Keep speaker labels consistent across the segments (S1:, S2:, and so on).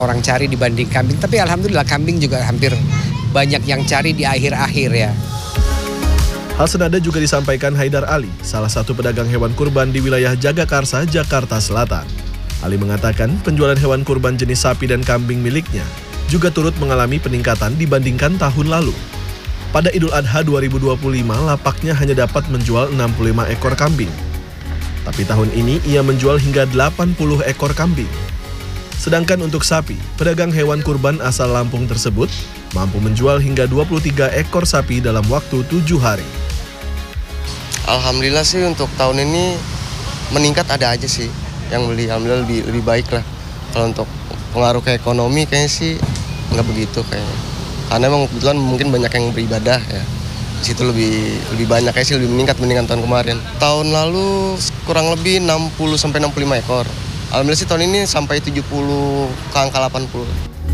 S1: Orang cari dibanding kambing, tapi alhamdulillah kambing juga hampir banyak yang cari di akhir-akhir ya.
S2: Hal senada juga disampaikan Haidar Ali, salah satu pedagang hewan kurban di wilayah Jagakarsa, Jakarta Selatan. Ali mengatakan penjualan hewan kurban jenis sapi dan kambing miliknya juga turut mengalami peningkatan dibandingkan tahun lalu. Pada Idul Adha 2025, lapaknya hanya dapat menjual 65 ekor kambing. Tapi tahun ini ia menjual hingga 80 ekor kambing. Sedangkan untuk sapi, pedagang hewan kurban asal Lampung tersebut mampu menjual hingga 23 ekor sapi dalam waktu 7 hari.
S3: Alhamdulillah sih untuk tahun ini meningkat ada aja sih yang beli, alhamdulillah lebih baik lah. Kalau untuk pengaruh ke ekonomi kayaknya sih nggak begitu kayaknya. Karena emang kebetulan mungkin banyak yang beribadah ya. Di situ lebih banyak kayak sih, lebih meningkat dibandingkan tahun kemarin. Tahun lalu kurang lebih 60 sampai 65 ekor. Alhamdulillah sih tahun ini sampai 70 ke angka 80.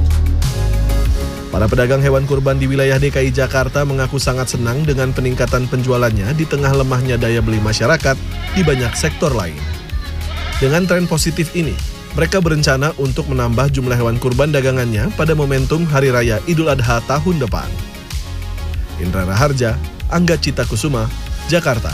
S2: Para pedagang hewan kurban di wilayah DKI Jakarta mengaku sangat senang dengan peningkatan penjualannya di tengah lemahnya daya beli masyarakat di banyak sektor lain. Dengan tren positif ini, mereka berencana untuk menambah jumlah hewan kurban dagangannya pada momentum Hari Raya Idul Adha tahun depan. Indra Raharja, Angga Cita Kusuma, Jakarta.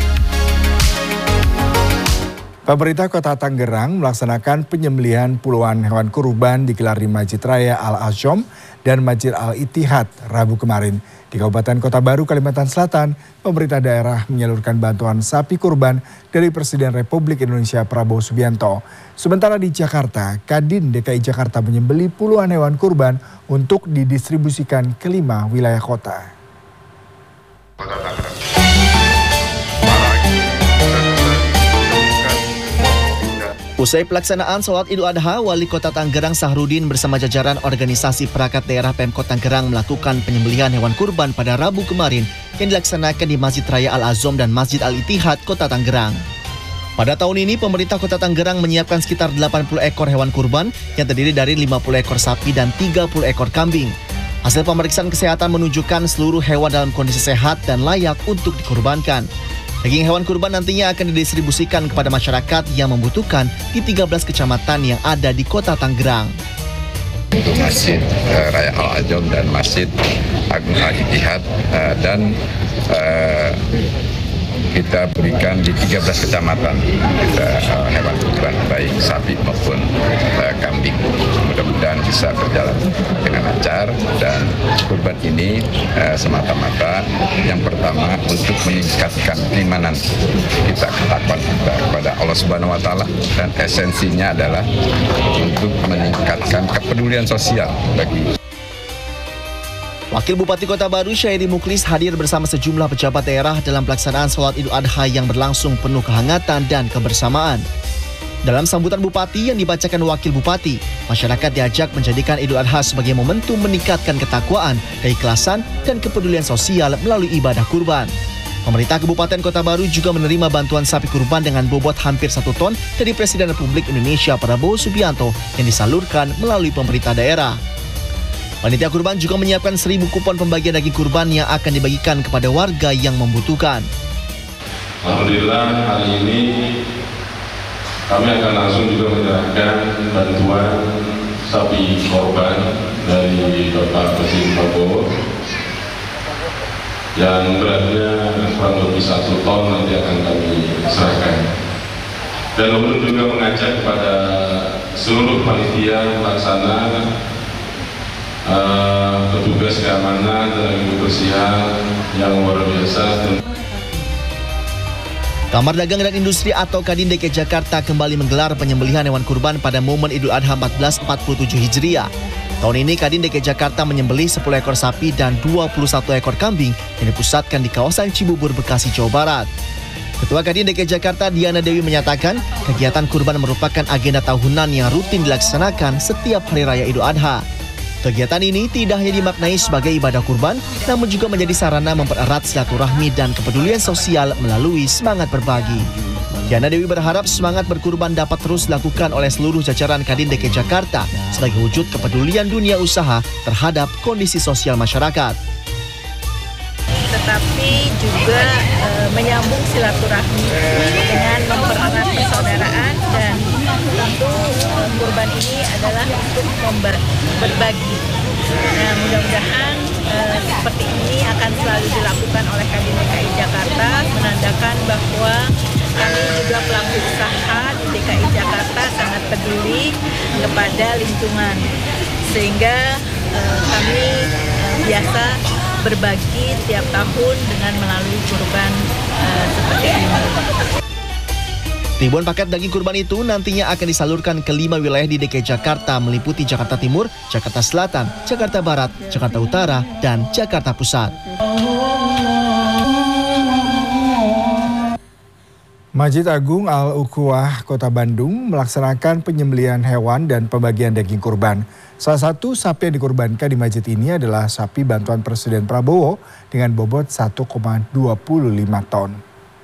S4: Pemerintah Kota Tangerang melaksanakan penyembelihan puluhan hewan kurban digelar di Masjid Raya Al-Azom dan Masjid Al-Ittihad Rabu kemarin. Di Kabupaten Kota Baru, Kalimantan Selatan, pemerintah daerah menyalurkan bantuan sapi kurban dari Presiden Republik Indonesia Prabowo Subianto. Sementara di Jakarta, Kadin DKI Jakarta menyembelih puluhan hewan kurban untuk didistribusikan ke 5 wilayah kota.
S5: Usai pelaksanaan sholat Idul Adha, Wali Kota Tangerang Sahrudin bersama jajaran organisasi perangkat daerah Pemkot Tangerang melakukan penyembelihan hewan kurban pada Rabu kemarin yang dilaksanakan di Masjid Raya Al-Azom dan Masjid Al-Ittihad Kota Tangerang. Pada tahun ini, pemerintah Kota Tangerang menyiapkan sekitar 80 ekor hewan kurban yang terdiri dari 50 ekor sapi dan 30 ekor kambing. Hasil pemeriksaan kesehatan menunjukkan seluruh hewan dalam kondisi sehat dan layak untuk dikurbankan. Daging hewan kurban nantinya akan didistribusikan kepada masyarakat yang membutuhkan di 13 kecamatan yang ada di Kota Tangerang.
S6: Untuk Masjid Raya Al-Azom dan Masjid Agung Al-Ittihad dan kita berikan di 13 kecamatan kita hewan kurban baik sapi maupun kambing. Mudah-mudahan bisa berjalan dengan lancar dan kurban ini semata-mata yang pertama untuk meningkatkan keimanan kita, ketakwaan kita kepada Allah Subhanahu wa taala, dan esensinya adalah untuk meningkatkan kepedulian sosial bagi.
S5: Wakil Bupati Kota Baru Syairi Muklis hadir bersama sejumlah pejabat daerah dalam pelaksanaan sholat Idul Adha yang berlangsung penuh kehangatan dan kebersamaan. Dalam sambutan Bupati yang dibacakan Wakil Bupati, masyarakat diajak menjadikan Idul Adha sebagai momentum meningkatkan ketakwaan, keikhlasan, dan kepedulian sosial melalui ibadah kurban. Pemerintah Kabupaten Kota Baru juga menerima bantuan sapi kurban dengan bobot hampir 1 ton dari Presiden Republik Indonesia Prabowo Subianto yang disalurkan melalui pemerintah daerah. Panitia kurban juga menyiapkan 1.000 kupon pembagian daging kurban yang akan dibagikan kepada warga yang membutuhkan.
S7: Alhamdulillah hari ini kami akan langsung juga menyerahkan bantuan sapi korban dari Bapak Presiden Prabowo yang beratnya kurang lebih 1 ton nanti akan kami serahkan. Dan Gubernur juga mengajak kepada seluruh panitia pelaksana, petugas keamanan dan kebersihan yang luar biasa.
S5: Kamar Dagang dan Industri atau Kadin DKI Jakarta kembali menggelar penyembelihan hewan kurban pada momen Idul Adha 1447 Hijriah. Tahun ini Kadin DKI Jakarta menyembelih 10 ekor sapi dan 21 ekor kambing yang dipusatkan di kawasan Cibubur, Bekasi, Jawa Barat. Ketua Kadin DKI Jakarta Diana Dewi menyatakan kegiatan kurban merupakan agenda tahunan yang rutin dilaksanakan setiap Hari Raya Idul Adha. Kegiatan ini tidak hanya dimaknai sebagai ibadah kurban, namun juga menjadi sarana mempererat silaturahmi dan kepedulian sosial melalui semangat berbagi. Diana Dewi berharap semangat berkurban dapat terus dilakukan oleh seluruh jajaran Kadin DKI Jakarta sebagai wujud kepedulian dunia usaha terhadap kondisi sosial masyarakat.
S8: Tetapi juga menyambung silaturahmi dengan mempererat persaudaraan dan tentu kurban ini adalah untuk berbagi. Nah, mudah-mudahan seperti ini akan selalu dilakukan oleh Kadin DKI Jakarta, menandakan bahwa kami juga pelaku usaha di DKI Jakarta sangat peduli kepada lingkungan, sehingga kami biasa berbagi tiap tahun dengan melalui kurban seperti ini.
S5: Ribuan paket daging kurban itu nantinya akan disalurkan ke 5 wilayah di DKI Jakarta meliputi Jakarta Timur, Jakarta Selatan, Jakarta Barat, Jakarta Utara, dan Jakarta Pusat.
S4: Masjid Agung Al-Ukhuwah Kota Bandung melaksanakan penyembelihan hewan dan pembagian daging kurban. Salah satu sapi yang dikurbankan di masjid ini adalah sapi bantuan Presiden Prabowo dengan bobot 1,25 ton.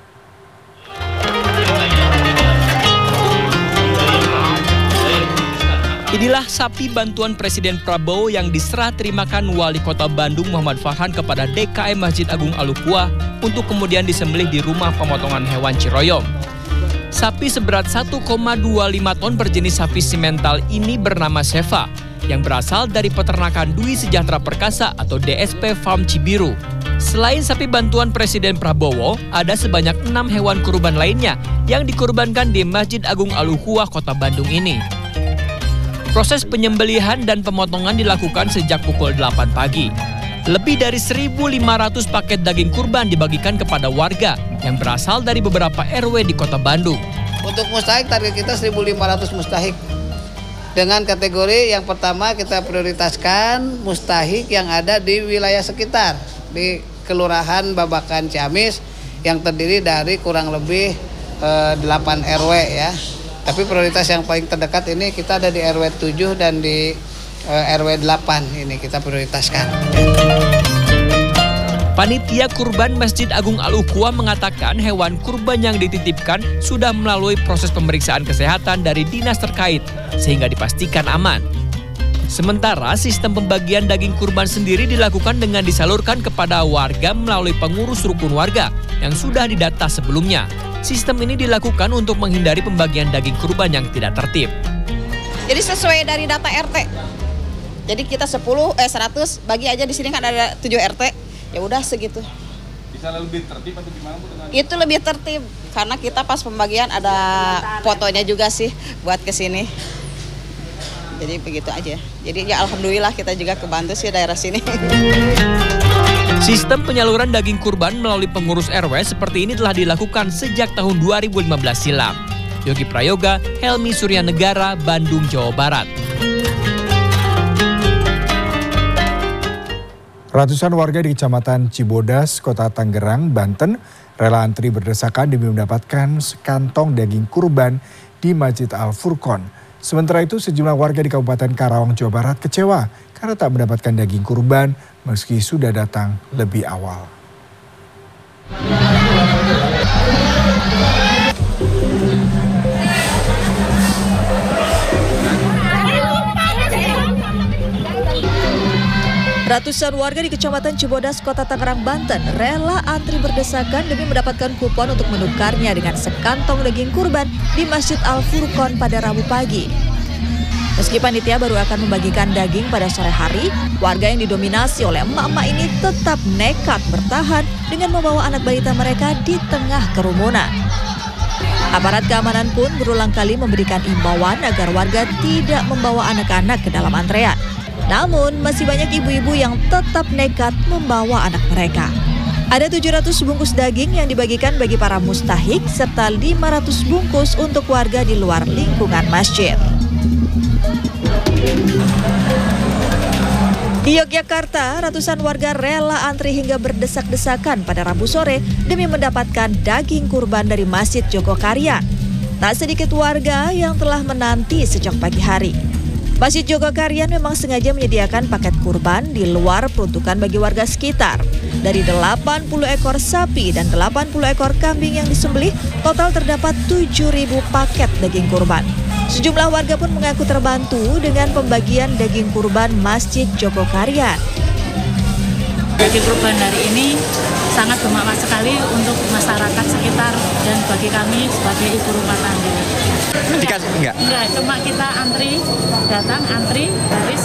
S9: Inilah sapi bantuan Presiden Prabowo yang diserah terimakan Wali Kota Bandung Muhammad Farhan kepada DKM Masjid Agung Al-Ukhuwah untuk kemudian disembelih di rumah pemotongan hewan Ciroyom. Sapi seberat 1,25 ton berjenis sapi simental ini bernama Seva yang berasal dari peternakan Dwi Sejahtera Perkasa atau DSP Farm Cibiru. Selain sapi bantuan Presiden Prabowo, ada sebanyak 6 hewan kurban lainnya yang dikurbankan di Masjid Agung Al-Ukhuwah Kota Bandung ini. Proses penyembelihan dan pemotongan dilakukan sejak pukul 8 pagi. Lebih dari 1.500 paket daging kurban dibagikan kepada warga yang berasal dari beberapa RW di Kota Bandung.
S10: Untuk mustahik target kita 1.500 mustahik. Dengan kategori yang pertama kita prioritaskan mustahik yang ada di wilayah sekitar. Di Kelurahan Babakan Ciamis yang terdiri dari kurang lebih 8 RW ya. Tapi prioritas yang paling terdekat ini kita ada di RW 7 dan di RW 8 ini kita prioritaskan.
S9: Panitia Kurban Masjid Agung Al-Ukhuwah mengatakan hewan kurban yang dititipkan sudah melalui proses pemeriksaan kesehatan dari dinas terkait sehingga dipastikan aman. Sementara sistem pembagian daging kurban sendiri dilakukan dengan disalurkan kepada warga melalui pengurus rukun warga yang sudah didata sebelumnya. Sistem ini dilakukan untuk menghindari pembagian daging kurban yang tidak tertib.
S11: Jadi sesuai dari data RT. Jadi kita 100 bagi aja di sini kan ada 7 RT. Ya udah segitu.
S12: Bisa lebih tertib atau gimana Bu?
S11: Itu lebih tertib karena kita pas pembagian ada fotonya juga sih buat ke sini. Jadi begitu aja. Jadi ya alhamdulillah kita juga kebantu sih daerah sini.
S9: Sistem penyaluran daging kurban melalui pengurus RW seperti ini telah dilakukan sejak tahun 2015 silam. Yogi Prayoga, Helmi Suryanegara, Bandung, Jawa Barat.
S4: Ratusan warga di Kecamatan Cibodas, Kota Tangerang, Banten, rela antri berdesakan demi mendapatkan sekantong daging kurban di Masjid Al-Furqon. Sementara itu sejumlah warga di Kabupaten Karawang, Jawa Barat kecewa karena tak mendapatkan daging kurban meski sudah datang lebih awal.
S13: Ratusan warga di Kecamatan Cibodas, Kota Tangerang, Banten rela antri berdesakan demi mendapatkan kupon untuk menukarnya dengan sekantong daging kurban di Masjid Al-Furqon pada Rabu pagi. Meski panitia baru akan membagikan daging pada sore hari, warga yang didominasi oleh emak-emak ini tetap nekat bertahan dengan membawa anak balita mereka di tengah kerumunan. Aparat keamanan pun berulang kali memberikan imbauan agar warga tidak membawa anak-anak ke dalam antrean. Namun, masih banyak ibu-ibu yang tetap nekat membawa anak mereka. Ada 700 bungkus daging yang dibagikan bagi para mustahik, serta 500 bungkus untuk warga di luar lingkungan masjid. Di Yogyakarta, ratusan warga rela antri hingga berdesak-desakan pada Rabu sore demi mendapatkan daging kurban dari Masjid Jogokarian. Tak sedikit warga yang telah menanti sejak pagi hari. Masjid Jogokarian memang sengaja menyediakan paket kurban di luar peruntukan bagi warga sekitar. Dari 80 ekor sapi dan 80 ekor kambing yang disembelih, total terdapat 7.000 paket daging kurban. Sejumlah warga pun mengaku terbantu dengan pembagian daging kurban Masjid Jogokarian.
S14: Daging kurban hari ini sangat bermakna sekali untuk masyarakat sekitar dan bagi kami sebagai ibu rumah tangga. Enggak, cuma kita antri, datang antri, baris